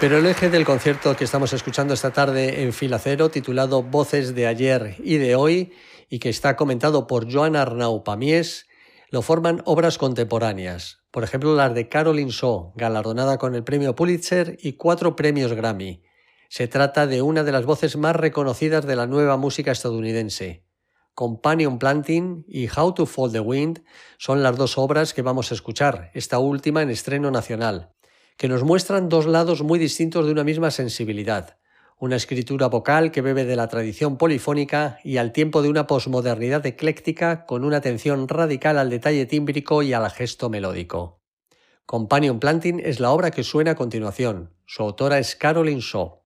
Pero el eje del concierto que estamos escuchando esta tarde en Fila Cero, titulado Voces de ayer y de hoy, y que está comentado por Joan Arnau Pamies, lo forman obras contemporáneas, por ejemplo las de Caroline Shaw, galardonada con el premio Pulitzer y 4 premios Grammy. Se trata de una de las voces más reconocidas de la nueva música estadounidense. Companion Planting y How to Follow the Wind son las 2 obras que vamos a escuchar, esta última en estreno nacional, que nos muestran 2 lados muy distintos de una misma sensibilidad. Una escritura vocal que bebe de la tradición polifónica y al tiempo de una posmodernidad ecléctica con una atención radical al detalle tímbrico y al gesto melódico. Companion Planting es la obra que suena a continuación. Su autora es Caroline Shaw.